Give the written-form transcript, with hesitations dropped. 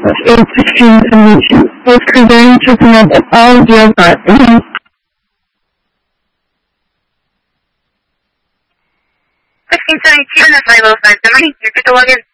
of 8:16:72 was presented to them at all deals are 1572 in the 505 summary, your good login.